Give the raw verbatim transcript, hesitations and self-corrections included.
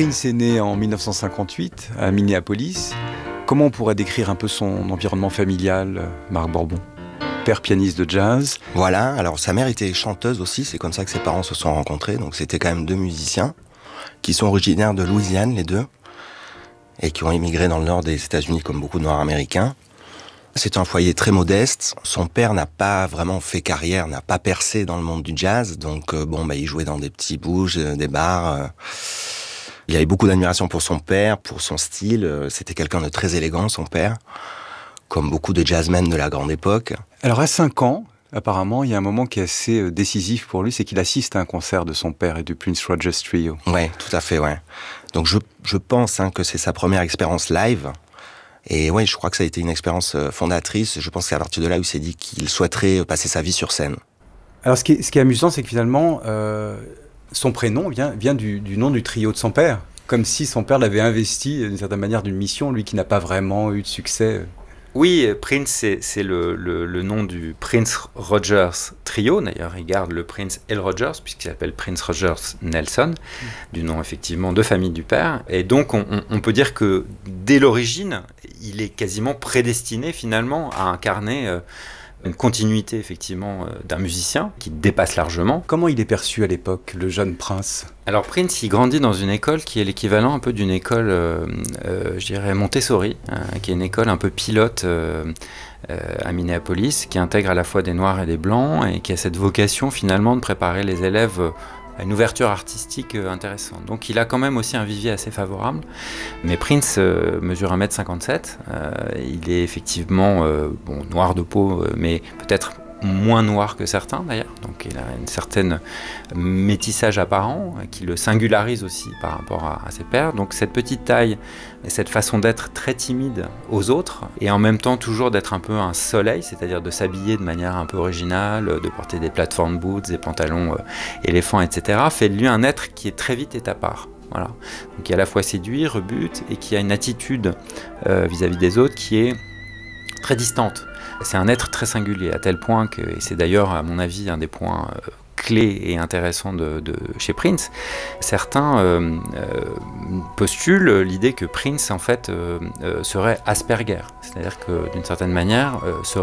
Prince est né en mille neuf cent cinquante-huit à Minneapolis. Comment on pourrait décrire un peu son environnement familial, Marc Borbon? Père pianiste de jazz. Voilà, alors sa mère était chanteuse aussi, c'est comme ça que ses parents se sont rencontrés, donc c'était quand même deux musiciens qui sont originaires de Louisiane, les deux, et qui ont immigré dans le nord des États-Unis comme beaucoup de Noirs américains. C'est un foyer très modeste. Son père n'a pas vraiment fait carrière, n'a pas percé dans le monde du jazz, donc euh, bon, bah, il jouait dans des petits bouges, euh, des bars. Euh. Il avait beaucoup d'admiration pour son père, pour son style. Euh, c'était quelqu'un de très élégant, son père, comme beaucoup de jazzmen de la grande époque. Alors à cinq ans, apparemment, il y a un moment qui est assez décisif pour lui, c'est qu'il assiste à un concert de son père et du Prince Rogers Trio. Ouais, tout à fait, ouais. Donc je, je pense hein, que c'est sa première expérience live. Et ouais, je crois que ça a été une expérience fondatrice. Je pense qu'à partir de là, il s'est dit qu'il souhaiterait passer sa vie sur scène. Alors ce qui est, ce qui est amusant, c'est que finalement, euh, son prénom vient, vient du, du nom du trio de son père. Comme si son père l'avait investi d'une certaine manière d'une mission, lui qui n'a pas vraiment eu de succès. Oui, Prince, c'est, c'est le, le, le nom du Prince Rogers Trio. D'ailleurs, il garde le Prince et le Rogers, puisqu'il s'appelle Prince Rogers Nelson, mmh. du nom effectivement de famille du père. Et donc, on, on, on peut dire que dès l'origine, il est quasiment prédestiné finalement à incarner euh, une continuité effectivement euh, d'un musicien qui dépasse largement. Comment il est perçu à l'époque, le jeune prince? Alors Prince, il grandit dans une école qui est l'équivalent un peu d'une école, euh, euh, je dirais Montessori, hein, qui est une école un peu pilote euh, euh, à Minneapolis, qui intègre à la fois des noirs et des blancs et qui a cette vocation finalement de préparer les élèves à une ouverture artistique intéressante. Donc il a quand même aussi un vivier assez favorable. Mais Prince euh, mesure un mètre cinquante-sept, euh, il est effectivement euh, bon, noir de peau, euh, mais peut-être moins noir que certains d'ailleurs, donc il a une certaine métissage apparent qui le singularise aussi par rapport à, à ses pairs. Donc cette petite taille et cette façon d'être très timide aux autres et en même temps toujours d'être un peu un soleil, c'est-à-dire de s'habiller de manière un peu originale, de porter des platform boots, des pantalons euh, éléphants, et cetera, fait de lui un être qui est très vite est à part. Voilà. Donc qui à la fois séduit, rebute et qui a une attitude euh, vis-à-vis des autres qui est très distante. C'est un être très singulier, à tel point que, et c'est d'ailleurs à mon avis un des points euh, clés et intéressants de, de, chez Prince, certains euh, euh, postulent l'idée que Prince en fait euh, euh, serait Asperger, c'est-à-dire que d'une certaine manière euh, serait